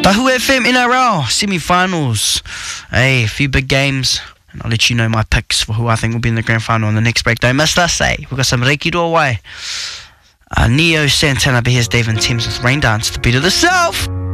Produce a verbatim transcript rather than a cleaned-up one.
Tahu F M N R L semi-finals. Hey, a few big games. And I'll let you know my picks for who I think will be in the grand final on the next break. Don't miss us, eh? We've got some Reiki Rawai. Uh, Neo Santana, but here's Dave and Thames with Rain Dance, the beat of the South.